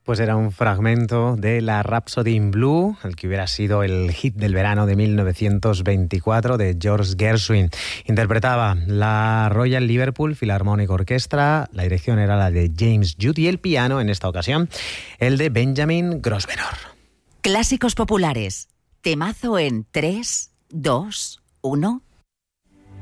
Pues era un fragmento de la Rhapsody in Blue, el que hubiera sido el hit del verano de 1924 de George Gershwin. Interpretaba la Royal Liverpool Philharmonic Orchestra, la dirección era la de James Jude y el piano, en esta ocasión, el de Benjamin Grosvenor. Clásicos populares, temazo en 3, 2, 1...